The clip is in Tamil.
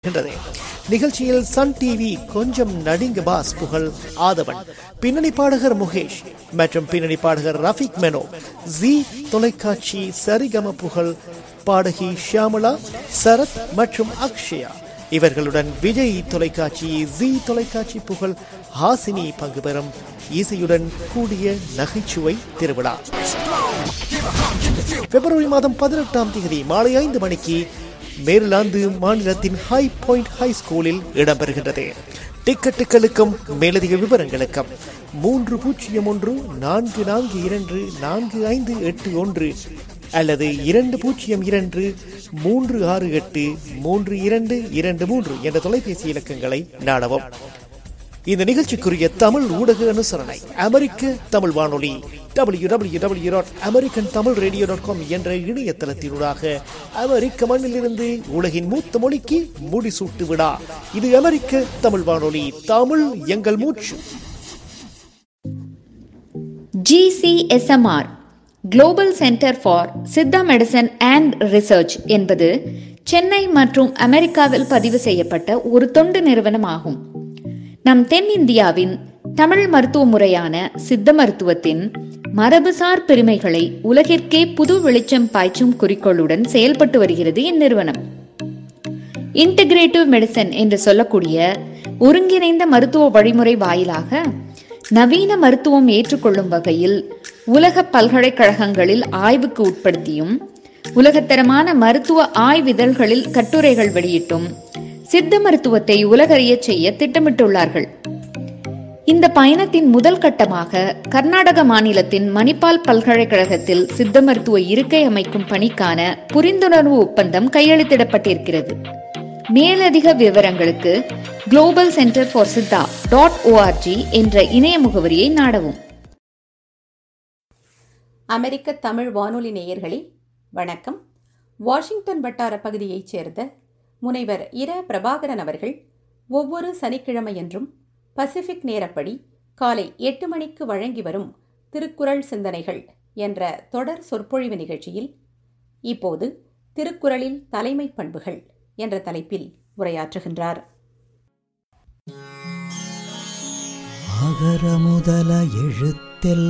நிகழ்ச்சியில் சன் டிவி கொஞ்சம் நடிங்க பாஸ் புகழ் ஆதவன், பின்னணி பாடகர் முகேஷ் மற்றும் பின்னணி பாடகர் ரஃபிக் மெனோ, ஜி தொலைக்காட்சி சரிகம புகழ் பாடகி ஷியாமலா, சரத் மற்றும் அக்ஷயா. இவர்களுடன் விஜய் தொலைக்காட்சி, ஜி தொலைக்காட்சி புகழ் ஹாசினி பங்கு பெறும் இசையுடன் கூடிய நகைச்சுவை திருவிழா பிப்ரவரி மாதம் 18ஆம் தேதி மாலை 5 மணிக்கு மேரிலாந்து மாநிலத்தின் ஹை பாயிண்ட் ஹை ஸ்கூலில் இடம்பெறுகின்றது. டிக்கெட்டுகளுக்கும் மேலதிக விவரங்களுக்கும் 3014424581 அல்லது 2023683223 என்ற தொலைபேசி இலக்கங்களை நாடவும். இந்த நிகழ்ச்சிக்குரிய தமிழ் ஊடக அனுசரணை அமெரிக்க தமிழ் வானொலி www.americantamilradio.com என்ற இணையதளத்தினூடாக அமெரிக்க மண்ணிலிருந்து உலகின் மூத்த மொழிக்கு முடிசூட்டு விழா. இது அமெரிக்க தமிழ் வானொலி, தமிழ் எங்கள் மூச்சு. GCSMR global centre for Siddha medicine and research என்பது சென்னை மற்றும் அமெரிக்காவில் பதிவு செய்யப்பட்ட ஒரு தொண்டு நிறுவனம் ஆகும். நம் தென்னிந்தியாவின் தமிழ் மருத்துவ முறையான சித்த மருத்துவத்தின் மரபுசார் பெருமைகளை உலகிற்கே புது வெளிச்சம் பாய்ச்சும் குறிக்கோளுடன் செயல்பட்டு வருகிறது இந்நிறுவனம். இன்டகிரேட்டிவ் மெடிசன் என்று சொல்லக்கூடிய ஒருங்கிணைந்த மருத்துவ வழிமுறை வாயிலாக நவீன மருத்துவம் ஏற்றுக்கொள்ளும் வகையில் உலக பல்கலைக்கழகங்களில் ஆய்வுக்கு உட்படுத்தியும் உலகத்தரமான மருத்துவ ஆய்விதழ்களில் கட்டுரைகள் வெளியிட்டும் சித்த மருத்துவத்தை உலகறிய செய்ய திட்டமிட்டுள்ளார்கள். இந்த பயணத்தின் முதல் கட்டமாக கர்நாடக மாநிலத்தின் மணிப்பால் பல்கலைக்கழகத்தில் சித்த மருத்துவ இருக்கை அமைக்கும் பணிக்கான புரிந்துணர்வு ஒப்பந்தம் கையெழுத்திடப்பட்டிருக்கிறது. மேலதிக விவரங்களுக்கு global centre for Siddha .org என்ற இணைய முகவரியை நாடவும். அமெரிக்க தமிழ் வானொலி நேயர்களே வணக்கம். வாஷிங்டன் வட்டார பகுதியைச் சேர்ந்த முனைவர் இர பிரபாகரன் அவர்கள் ஒவ்வொரு சனிக்கிழமையன்றும் பசிபிக் நேரப்படி காலை 8 மணிக்கு வழங்கி வரும் திருக்குறள் சிந்தனைகள் என்ற தொடர் சொற்பொழிவு நிகழ்ச்சியில் இப்போது திருக்குறளில் தலைமை பண்புகள் என்ற தலைப்பில் உரையாற்றுகின்றார். அகர முதல எழுத்தில்